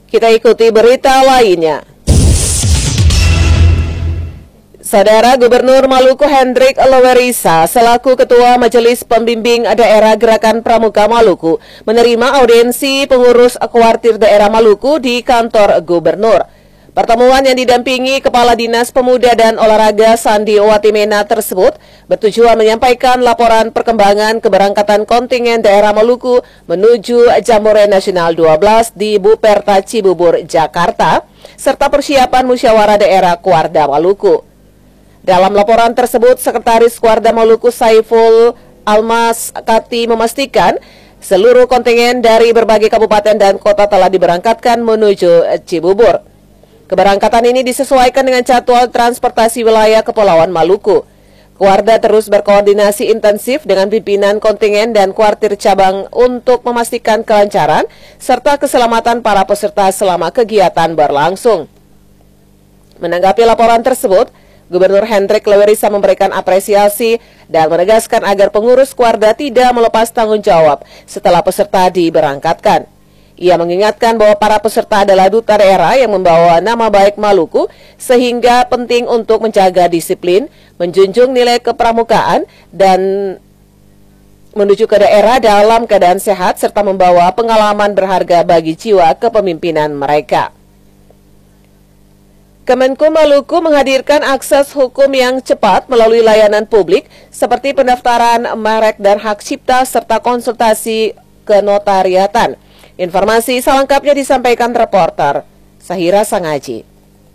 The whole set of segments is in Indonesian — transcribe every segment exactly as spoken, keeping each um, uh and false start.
Kita ikuti berita lainnya. Saudara Gubernur Maluku Hendrik Lowerisa selaku Ketua Majelis Pembimbing Daerah Gerakan Pramuka Maluku menerima audiensi pengurus kuartir daerah Maluku di kantor Gubernur. Pertemuan yang didampingi Kepala Dinas Pemuda dan Olahraga Sandi Watimena tersebut bertujuan menyampaikan laporan perkembangan keberangkatan kontingen daerah Maluku menuju Jambore Nasional dua belas di Buperta Cibubur, Jakarta, serta persiapan musyawarah daerah Kuarda Maluku. Dalam laporan tersebut, Sekretaris Kuarda Maluku Saiful Almas Kati memastikan seluruh kontingen dari berbagai kabupaten dan kota telah diberangkatkan menuju Cibubur. Keberangkatan ini disesuaikan dengan jadwal transportasi wilayah Kepulauan Maluku. Kuarda terus berkoordinasi intensif dengan pimpinan kontingen dan kuartir cabang untuk memastikan kelancaran serta keselamatan para peserta selama kegiatan berlangsung. Menanggapi laporan tersebut, Gubernur Hendrik Lowerisa memberikan apresiasi dan menegaskan agar pengurus Kuarda tidak melepas tanggung jawab setelah peserta diberangkatkan. Ia mengingatkan bahwa para peserta adalah duta daerah yang membawa nama baik Maluku, sehingga penting untuk menjaga disiplin, menjunjung nilai kepramukaan, dan menuju ke daerah dalam keadaan sehat, serta membawa pengalaman berharga bagi jiwa kepemimpinan mereka. Kemenko Maluku menghadirkan akses hukum yang cepat melalui layanan publik seperti pendaftaran merek dan hak cipta serta konsultasi kenotariatan. Informasi selengkapnya disampaikan reporter Sahira Sangaji.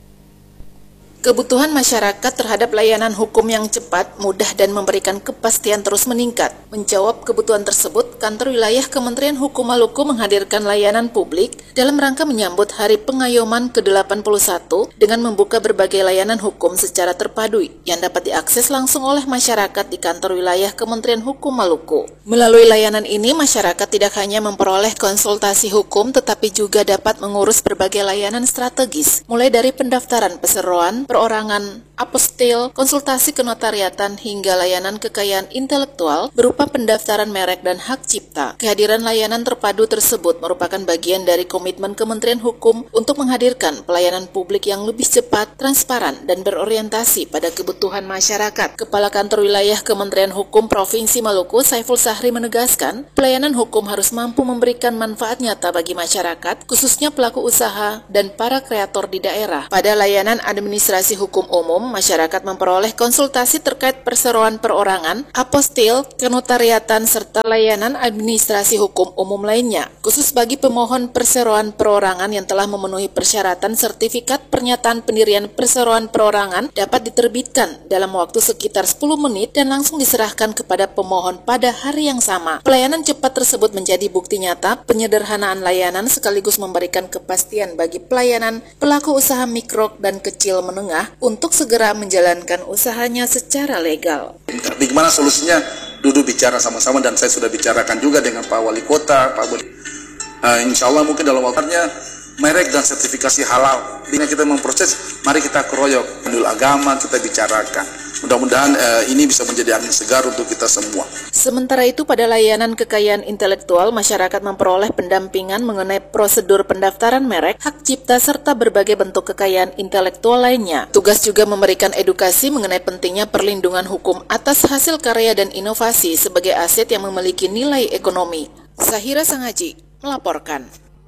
Kebutuhan masyarakat terhadap layanan hukum yang cepat, mudah, dan memberikan kepastian terus meningkat. Menjawab kebutuhan tersebut, Kantor Wilayah Kementerian Hukum Maluku menghadirkan layanan publik dalam rangka menyambut Hari Pengayoman ke delapan puluh satu dengan membuka berbagai layanan hukum secara terpadu yang dapat diakses langsung oleh masyarakat di Kantor Wilayah Kementerian Hukum Maluku. Melalui layanan ini, masyarakat tidak hanya memperoleh konsultasi hukum, tetapi juga dapat mengurus berbagai layanan strategis, mulai dari pendaftaran perseroan, perorangan, apostil, konsultasi kenotariatan, hingga layanan kekayaan intelektual berupa pendaftaran merek dan hak cipta. Kehadiran layanan terpadu tersebut merupakan bagian dari komitmen Kementerian Hukum untuk menghadirkan pelayanan publik yang lebih cepat, transparan, dan berorientasi pada kebutuhan masyarakat. Kepala Kantor Wilayah Kementerian Hukum Provinsi Maluku, Saiful Sahri, menegaskan, pelayanan hukum harus mampu memberikan manfaat nyata bagi masyarakat, khususnya pelaku usaha dan para kreator di daerah. Pada layanan administrasi hukum umum, masyarakat memperoleh konsultasi terkait perseroan perorangan, apostil, kenotariatan, serta layanan administrasi hukum umum lainnya. Khusus bagi pemohon perseroan perorangan yang telah memenuhi persyaratan, sertifikat pernyataan pendirian perseroan perorangan dapat diterbitkan dalam waktu sekitar sepuluh menit dan langsung diserahkan kepada pemohon pada hari yang sama. Pelayanan cepat tersebut menjadi bukti nyata penyederhanaan layanan sekaligus memberikan kepastian bagi pelayanan pelaku usaha mikro dan kecil menengah untuk segera menjalankan usahanya secara legal. Bagaimana solusinya? Duduk bicara sama-sama, dan saya sudah bicarakan juga dengan Pak Wali Kota, Pak Budi. Uh, insya Allah mungkin dalam waktunya merek dan sertifikasi halal. Bila kita memproses, mari kita keroyok. Dulu agama kita bicarakan. Mudah-mudahan uh, ini bisa menjadi angin segar untuk kita semua. Sementara itu, pada layanan kekayaan intelektual, masyarakat memperoleh pendampingan mengenai prosedur pendaftaran merek, hak cipta, serta berbagai bentuk kekayaan intelektual lainnya. Tugas juga memberikan edukasi mengenai pentingnya perlindungan hukum atas hasil karya dan inovasi sebagai aset yang memiliki nilai ekonomi. Sahira Sangaji melaporkan.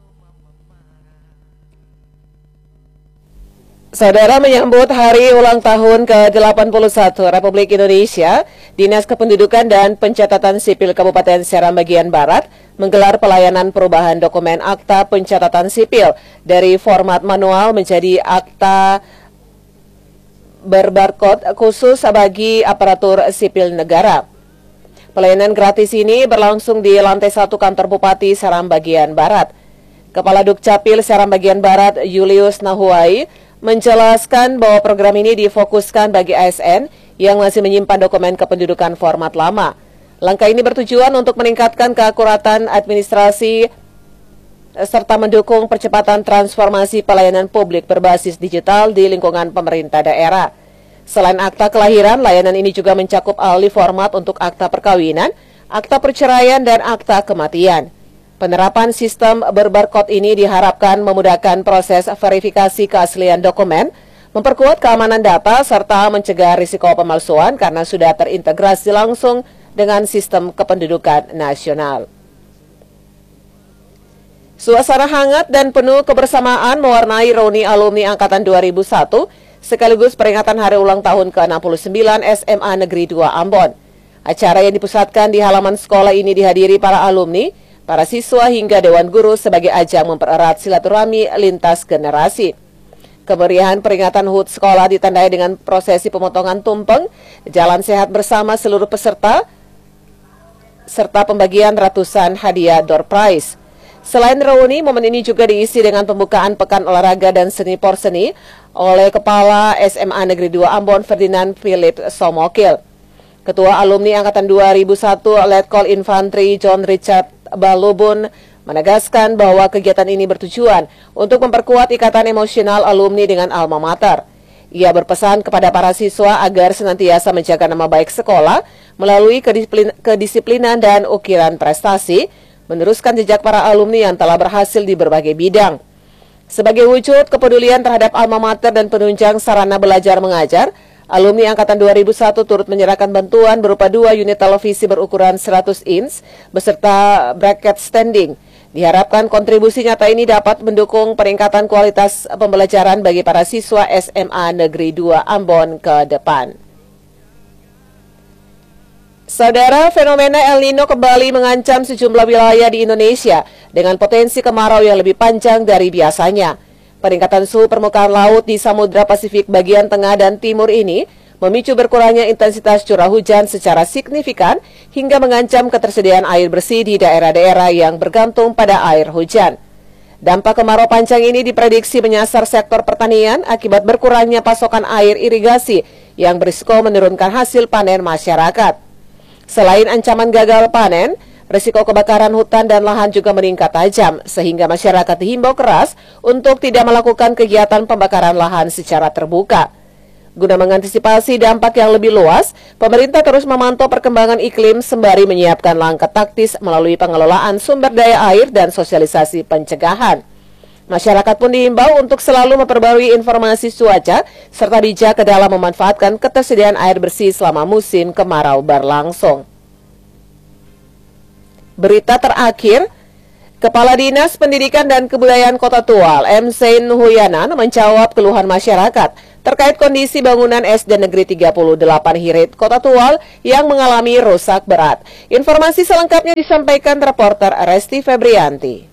Saudara, menyambut hari ulang tahun ke delapan puluh satu Republik Indonesia, Dinas Kependudukan dan Pencatatan Sipil Kabupaten Seram bagian Barat menggelar pelayanan perubahan dokumen akta pencatatan sipil dari format manual menjadi akta berbarcode khusus bagi aparatur sipil negara. Pelayanan gratis ini berlangsung di lantai satu kantor Bupati Seram bagian Barat. Kepala Dukcapil Seram bagian Barat, Julius Nahuai, menjelaskan bahwa program ini difokuskan bagi A S N yang masih menyimpan dokumen kependudukan format lama. Langkah ini bertujuan untuk meningkatkan keakuratan administrasi serta mendukung percepatan transformasi pelayanan publik berbasis digital di lingkungan pemerintah daerah. Selain akta kelahiran, layanan ini juga mencakup alih format untuk akta perkawinan, akta perceraian, dan akta kematian. Penerapan sistem berbarcode ini diharapkan memudahkan proses verifikasi keaslian dokumen, memperkuat keamanan data, serta mencegah risiko pemalsuan karena sudah terintegrasi langsung dengan sistem kependudukan nasional. Suasana hangat dan penuh kebersamaan mewarnai reuni alumni Angkatan dua ribu satu sekaligus peringatan hari ulang tahun ke enam puluh sembilan S M A Negeri dua Ambon. Acara yang dipusatkan di halaman sekolah ini dihadiri para alumni, para siswa hingga Dewan Guru sebagai ajang mempererat silaturahmi lintas generasi. Kemeriahan peringatan H U T sekolah ditandai dengan prosesi pemotongan tumpeng, jalan sehat bersama seluruh peserta, serta pembagian ratusan hadiah door prize. Selain reuni, momen ini juga diisi dengan pembukaan Pekan Olahraga dan Seni Porseni oleh Kepala S M A Negeri dua Ambon Ferdinand Philip Somokil. Ketua Alumni Angkatan dua ribu satu Letkol Infantri John Richard Balubun menegaskan bahwa kegiatan ini bertujuan untuk memperkuat ikatan emosional alumni dengan alma mater. Ia berpesan kepada para siswa agar senantiasa menjaga nama baik sekolah melalui kedisiplin, kedisiplinan dan ukiran prestasi, meneruskan jejak para alumni yang telah berhasil di berbagai bidang. Sebagai wujud kepedulian terhadap alma mater dan penunjang sarana belajar mengajar, alumni Angkatan dua ribu satu turut menyerahkan bantuan berupa dua unit televisi berukuran seratus inch beserta bracket standing. Diharapkan kontribusi nyata ini dapat mendukung peningkatan kualitas pembelajaran bagi para siswa S M A Negeri dua Ambon ke depan. Saudara, fenomena El Nino kembali mengancam sejumlah wilayah di Indonesia dengan potensi kemarau yang lebih panjang dari biasanya. Peningkatan suhu permukaan laut di Samudra Pasifik bagian tengah dan timur ini memicu berkurangnya intensitas curah hujan secara signifikan hingga mengancam ketersediaan air bersih di daerah-daerah yang bergantung pada air hujan. Dampak kemarau panjang ini diprediksi menyasar sektor pertanian akibat berkurangnya pasokan air irigasi yang berisiko menurunkan hasil panen masyarakat. Selain ancaman gagal panen, risiko kebakaran hutan dan lahan juga meningkat tajam, sehingga masyarakat dihimbau keras untuk tidak melakukan kegiatan pembakaran lahan secara terbuka. Guna mengantisipasi dampak yang lebih luas, pemerintah terus memantau perkembangan iklim sembari menyiapkan langkah taktis melalui pengelolaan sumber daya air dan sosialisasi pencegahan. Masyarakat pun diimbau untuk selalu memperbarui informasi cuaca serta bijak ke dalam memanfaatkan ketersediaan air bersih selama musim kemarau berlangsung. Berita terakhir, Kepala Dinas Pendidikan dan Kebudayaan Kota Tual, M C Nuhuyanan, menjawab keluhan masyarakat terkait kondisi bangunan S D Negeri tiga puluh delapan Hirit, Kota Tual yang mengalami rusak berat. Informasi selengkapnya disampaikan reporter Resti Febrianti.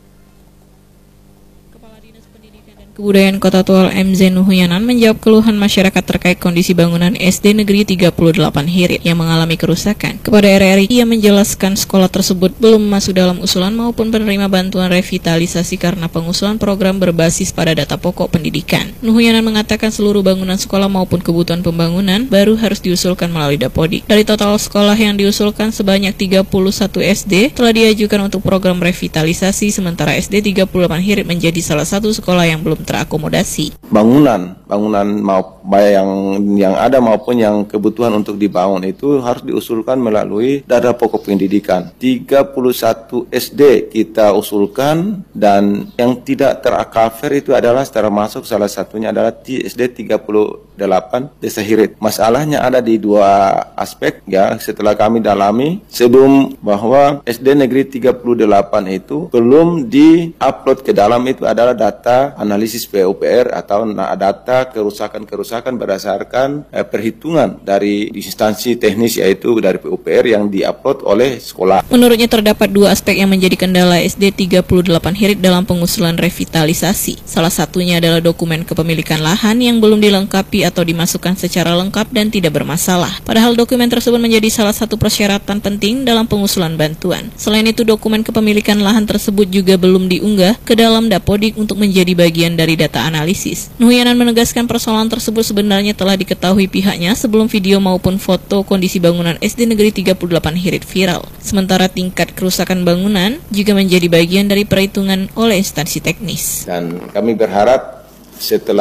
Kebudayaan Kota Tual M Z Nuhuyanan menjawab keluhan masyarakat terkait kondisi bangunan S D Negeri tiga puluh delapan Hirit yang mengalami kerusakan. Kepada R R I, ia menjelaskan sekolah tersebut belum masuk dalam usulan maupun penerima bantuan revitalisasi karena pengusulan program berbasis pada data pokok pendidikan. Nuhuyanan mengatakan seluruh bangunan sekolah maupun kebutuhan pembangunan baru harus diusulkan melalui Dapodik. Dari total sekolah yang diusulkan sebanyak tiga puluh satu S D telah diajukan untuk program revitalisasi, sementara S D tiga puluh delapan Hirit menjadi salah satu sekolah yang belum terakomodasi. Bangunan, bangunan mau yang yang ada maupun yang kebutuhan untuk dibangun itu harus diusulkan melalui data pokok pendidikan. tiga puluh satu S D kita usulkan dan yang tidak tercover itu adalah termasuk salah satunya adalah S D tiga puluh delapan Desa Hirit. Masalahnya ada di dua aspek ya, setelah kami dalami sebelum bahwa S D Negeri tiga puluh delapan itu belum di-upload ke dalam itu adalah data analisis P U P R atau data kerusakan-kerusakan berdasarkan eh, perhitungan dari instansi teknis yaitu dari P U P R yang di-upload oleh sekolah. Menurutnya terdapat dua aspek yang menjadi kendala S D tiga puluh delapan Hirit dalam pengusulan revitalisasi. Salah satunya adalah dokumen kepemilikan lahan yang belum dilengkapi atau dimasukkan secara lengkap dan tidak bermasalah. Padahal dokumen tersebut menjadi salah satu persyaratan penting dalam pengusulan bantuan. Selain itu, dokumen kepemilikan lahan tersebut juga belum diunggah ke dalam Dapodik untuk menjadi bagian dari data analisis. Nuhuyanan menegaskan persoalan tersebut sebenarnya telah diketahui pihaknya sebelum video maupun foto kondisi bangunan S D Negeri tiga puluh delapan Hirit viral. Sementara tingkat kerusakan bangunan juga menjadi bagian dari perhitungan oleh instansi teknis. Dan kami berharap setelah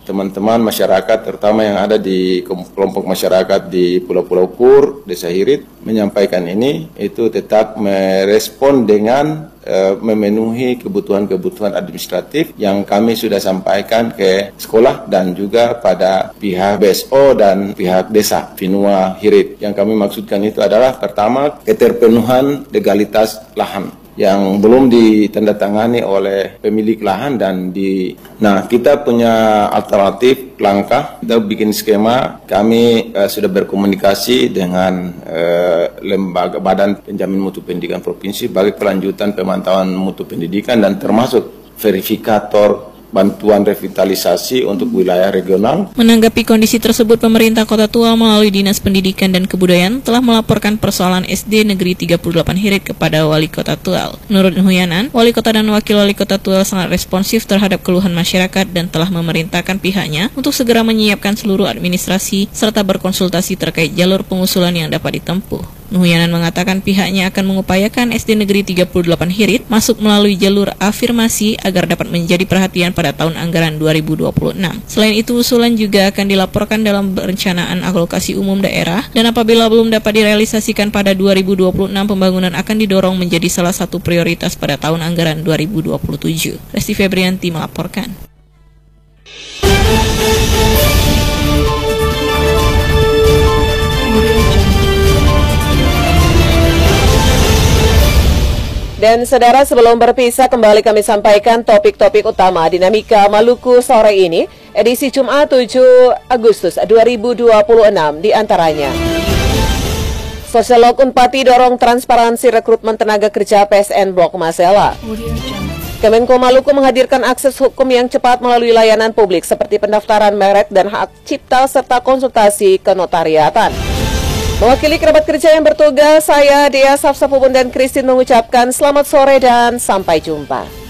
teman-teman masyarakat, terutama yang ada di kelompok masyarakat di Pulau-Pulau Kur, Desa Hirit, menyampaikan ini, itu tetap merespon dengan uh, memenuhi kebutuhan-kebutuhan administratif yang kami sudah sampaikan ke sekolah dan juga pada pihak B S O dan pihak desa Finua Hirit. Yang kami maksudkan itu adalah pertama, keterpenuhan legalitas lahan yang belum ditandatangani oleh pemilik lahan dan di nah kita punya alternatif langkah, kita bikin skema. Kami uh, sudah berkomunikasi dengan uh, lembaga badan penjamin mutu pendidikan provinsi bagi kelanjutan pemantauan mutu pendidikan dan termasuk verifikator bantuan revitalisasi untuk wilayah regional. Menanggapi kondisi tersebut, pemerintah Kota Tual melalui Dinas Pendidikan dan Kebudayaan telah melaporkan persoalan S D Negeri tiga puluh delapan Hirit kepada Wali Kota Tual. Menurut Nuhyanan, Wali Kota dan Wakil Wali Kota Tual sangat responsif terhadap keluhan masyarakat dan telah memerintahkan pihaknya untuk segera menyiapkan seluruh administrasi serta berkonsultasi terkait jalur pengusulan yang dapat ditempuh. Nuhyanan mengatakan pihaknya akan mengupayakan S D Negeri tiga puluh delapan Hirit masuk melalui jalur afirmasi agar dapat menjadi perhatian pada tahun anggaran dua ribu dua puluh enam. Selain itu, usulan juga akan dilaporkan dalam perencanaan alokasi umum daerah dan apabila belum dapat direalisasikan pada dua ribu dua puluh enam, pembangunan akan didorong menjadi salah satu prioritas pada tahun anggaran dua ribu dua puluh tujuh. Resti Febrianti melaporkan. Dan saudara, sebelum berpisah kembali kami sampaikan topik-topik utama Dinamika Maluku sore ini, edisi Jumat tujuh Agustus dua ribu dua puluh enam diantaranya. Sosiolog Unpati dorong transparansi rekrutmen tenaga kerja P S N Blok Masela. Kemenko Maluku menghadirkan akses hukum yang cepat melalui layanan publik seperti pendaftaran merek dan hak cipta serta konsultasi kenotariatan. Mewakili kerabat kerja yang bertugas, saya Dea Safsa Pupun dan Christine mengucapkan selamat sore dan sampai jumpa.